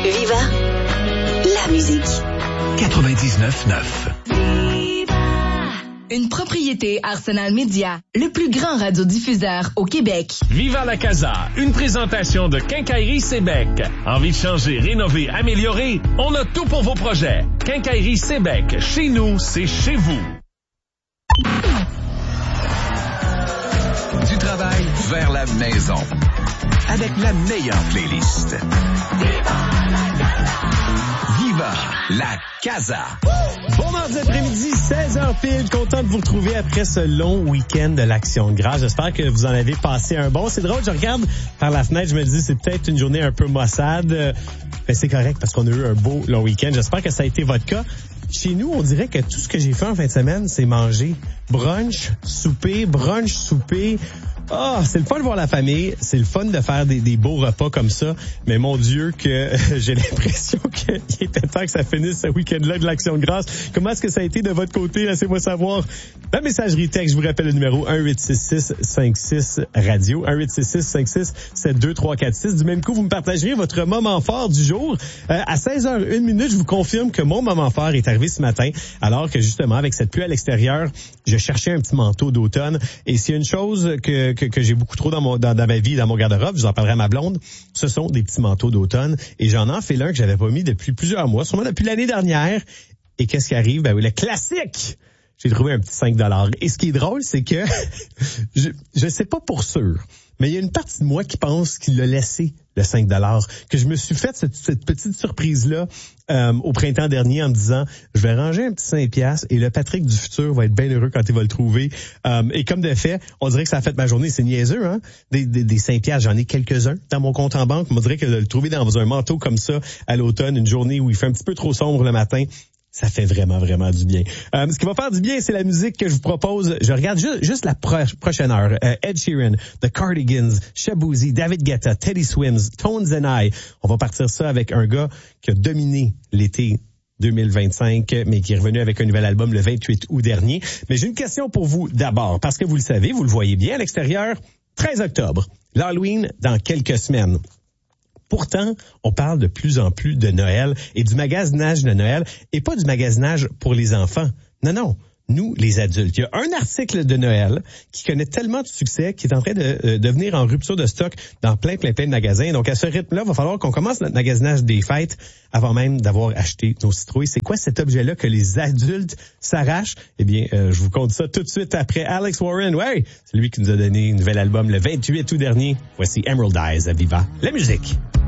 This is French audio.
Viva la musique. 99.9. Une propriété Arsenal Média, le plus grand radiodiffuseur au Québec. Viva la Casa, une présentation de Quincaillerie Sébec. Envie de changer, rénover, améliorer? On a tout pour vos projets. Quincaillerie Sébec, chez nous, c'est chez vous. Du travail vers la maison. Avec la meilleure playlist. Viva la Casa. Bon mardi après-midi, 16h pile. Content de vous retrouver après ce long week-end de l'Action de grâce. J'espère que vous en avez passé un bon. C'est drôle, je regarde par la fenêtre, je me dis c'est peut-être une journée un peu maussade. Mais c'est correct parce qu'on a eu un beau long week-end. J'espère que ça a été votre cas. Chez nous, on dirait que tout ce que j'ai fait en fin de semaine, c'est manger. Brunch, souper. C'est le fun de voir la famille, c'est le fun de faire des beaux repas comme ça, mais mon Dieu que j'ai l'impression qu'il était temps que ça finisse ce week-end-là de l'Action de grâce. Comment est-ce que ça a été de votre côté? Laissez-moi savoir. La messagerie texte, je vous rappelle le numéro 1-866-56-radio, 1-866-56-72346. Du même coup, vous me partagerez votre moment fort du jour. À 16h01, je vous confirme que mon moment fort est arrivé ce matin, alors que justement, avec cette pluie à l'extérieur, je cherchais un petit manteau d'automne. Et s'il y a une chose que j'ai beaucoup trop dans ma vie, dans mon garde-robe, je vous en parlerai à ma blonde, ce sont des petits manteaux d'automne. Et j'en ai enfilé un que j'avais pas mis depuis plusieurs mois, sûrement depuis l'année dernière. Et qu'est-ce qui arrive? Ben oui, le classique! J'ai trouvé un petit 5$. Et ce qui est drôle, c'est que je sais pas pour sûr, mais il y a une partie de moi qui pense qu'il l'a laissé, le 5$, que je me suis fait cette petite surprise-là au printemps dernier en me disant, je vais ranger un petit 5$ et le Patrick du futur va être bien heureux quand il va le trouver. Et comme de fait, on dirait que ça a fait ma journée. C'est niaiseux, hein? Des 5$, j'en ai quelques-uns dans mon compte en banque. On dirait que de le trouver dans un manteau comme ça à l'automne, une journée où il fait un petit peu trop sombre le matin, ça fait vraiment, vraiment du bien. Ce qui va faire du bien, c'est la musique que je vous propose. Je regarde juste la prochaine heure. Ed Sheeran, The Cardigans, Shaboozey, David Guetta, Teddy Swims, Tones and I. On va partir ça avec un gars qui a dominé l'été 2025, mais qui est revenu avec un nouvel album le 28 août dernier. Mais j'ai une question pour vous d'abord, parce que vous le savez, vous le voyez bien à l'extérieur, 13 octobre, l'Halloween dans quelques semaines. Pourtant, on parle de plus en plus de Noël et du magasinage de Noël, et pas du magasinage pour les enfants. Non. Nous, les adultes. Il y a un article de Noël qui connaît tellement de succès qu'il est en train de devenir en rupture de stock dans plein de magasins. Donc, à ce rythme-là, il va falloir qu'on commence notre magasinage des fêtes avant même d'avoir acheté nos citrouilles. C'est quoi cet objet-là que les adultes s'arrachent? Eh bien, je vous compte ça tout de suite après Alex Warren. Ouais, c'est lui qui nous a donné un nouvel album le 28 août dernier. Voici Emerald Eyes à Viva la musique.